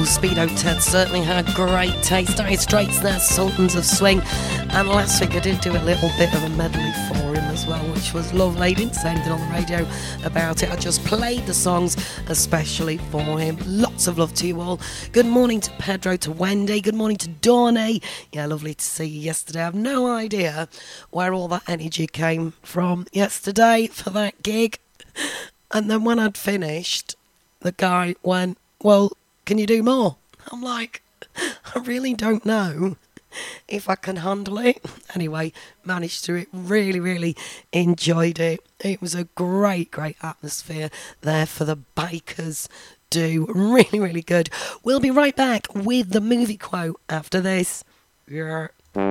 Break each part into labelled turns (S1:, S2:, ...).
S1: Speedo Ted certainly had great taste. Dire Straits there, Sultans of Swing. And last week I did do a little bit of a medley for him as well, which was lovely. I didn't say anything on the radio about it. I just played the songs especially for him. Lots of love to you all. Good morning to Pedro, to Wendy. Good morning to Dawney. Yeah, lovely to see you yesterday. I have no idea where all that energy came from yesterday for that gig. And then when I'd finished, the guy went, well, can you do more? I'm like, I really don't know if I can handle it. Anyway, managed to it. Really, really enjoyed it. It was a great, great atmosphere there for the Bikers do. Really, really good. We'll be right back with the movie quote after this. Yeah.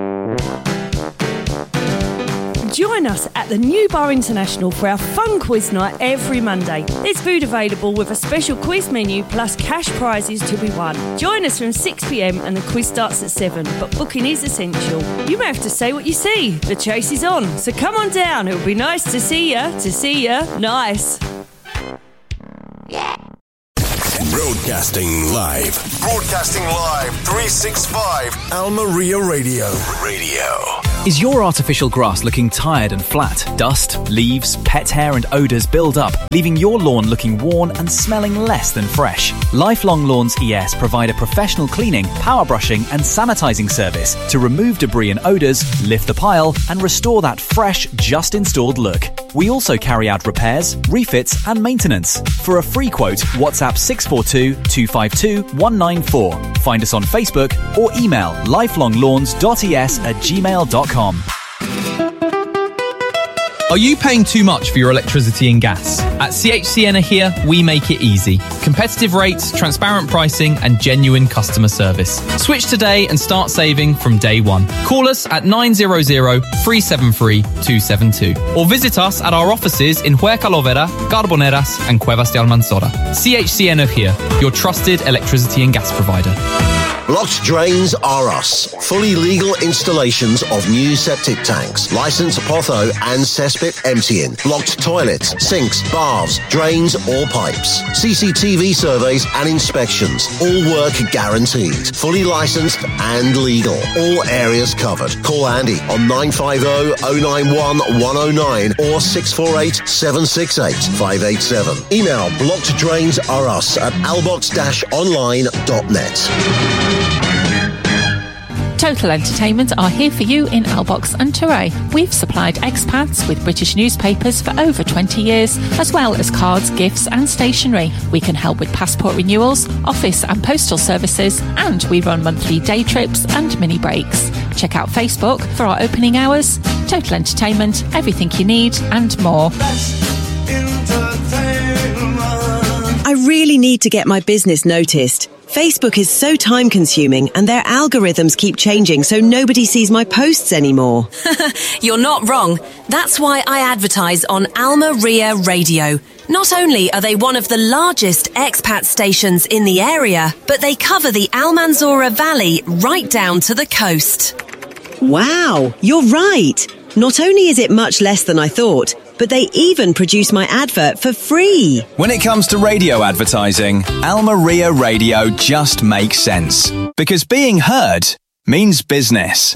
S2: Join us at the New Bar International for our fun quiz night every Monday. There's food available with a special quiz menu plus cash prizes to be won. Join us from 6 p.m. and the quiz starts at 7, but booking is essential. You may have to say what you see. The chase is on, so come on down. It would be nice to see ya. Nice.
S3: Broadcasting live. 365. Almeria Radio.
S4: Is your artificial grass looking tired and flat? Dust, leaves, pet hair and odours build up, leaving your lawn looking worn and smelling less than fresh. Lifelong Lawns ES provide a professional cleaning, power brushing and sanitising service to remove debris and odours, lift the pile and restore that fresh, just installed look. We also carry out repairs, refits and maintenance. For a free quote, WhatsApp 642 252 194. Find us on Facebook or email lifelonglawns.es@gmail.com.
S5: Are you paying too much for your electricity and gas? At CHC Energia, we make it easy. Competitive rates, transparent pricing, and genuine customer service. Switch today and start saving from day one. Call us at 900-373-272 or visit us at our offices in Huercalovera, Carboneras, and Cuevas de Almanzora. CHC Energia, your trusted electricity and gas provider.
S6: Blocked Drains are us. Fully legal installations of new septic tanks, licensed potho and cesspit emptying, blocked toilets, sinks, baths, drains or pipes, CCTV surveys and inspections. All work guaranteed. Fully licensed and legal. All areas covered. Call Andy on 950-091-109 or 648-768-587. Email blockeddrainsareus@albox-online.net.
S7: Total Entertainment are here for you in Albox and Touray. We've supplied expats with British newspapers for over 20 years, as well as cards, gifts and stationery. We can help with passport renewals, office and postal services, and we run monthly day trips and mini breaks. Check out Facebook for our opening hours. Total Entertainment, everything you need and more.
S8: I really need to get my business noticed. Facebook is so time-consuming and their algorithms keep changing so nobody sees my posts anymore.
S9: You're not wrong. That's why I advertise on Almeria Radio. Not only are they one of the largest expat stations in the area, but they cover the Almanzora Valley right down to the coast.
S8: Wow, you're right. Not only is it much less than I thought, but they even produce my advert for free.
S10: When it comes to radio advertising, Almeria Radio just makes sense. Because being heard means business.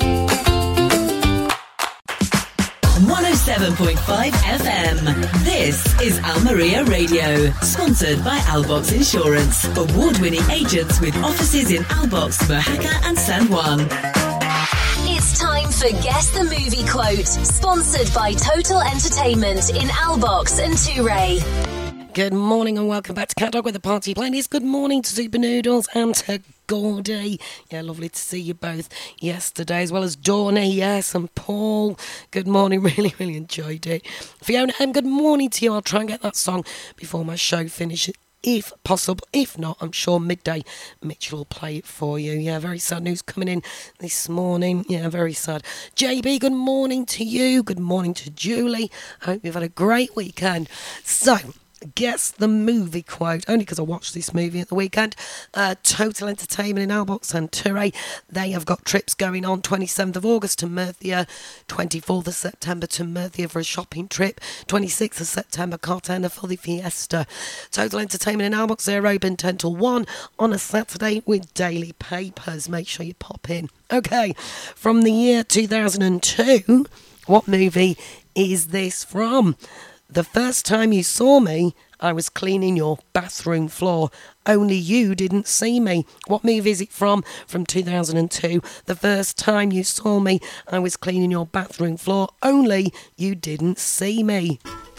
S11: 107.5 FM. This is Almeria Radio, sponsored by Albox Insurance. Award-winning agents with offices in Albox, Mojaca and San Juan.
S9: It's time for Guess the Movie Quote, sponsored by Total Entertainment in Albox and Touray.
S1: Good morning and welcome back to Cat Dog with the Party Playlist. Good morning to Super Noodles and to Gordy. Yeah, lovely to see you both yesterday, as well as Dawney, yes, and Paul. Good morning, really, really enjoyed it. Fiona M, good morning to you. I'll try and get that song before my show finishes, if possible. If not, I'm sure midday Mitchell will play it for you. Yeah, very sad news coming in this morning. Yeah, very sad. JB, good morning to you. Good morning to Julie. Hope you've had a great weekend. So, Guess the movie quote, only because I watched this movie at the weekend. Total Entertainment in Albox and Touré. They have got trips going on 27th of August to Murcia, 24th of September to Murcia for a shopping trip, 26th of September Cartagena for the Fiesta. Total Entertainment in Albox, they're open 10 till 1 on a Saturday with daily papers. Make sure you pop in. Okay, from the year 2002, what movie is this from? The first time you saw me, I was cleaning your bathroom floor. Only you didn't see me. What movie is it from? From 2002. The first time you saw me, I was cleaning your bathroom floor. Only you didn't see me.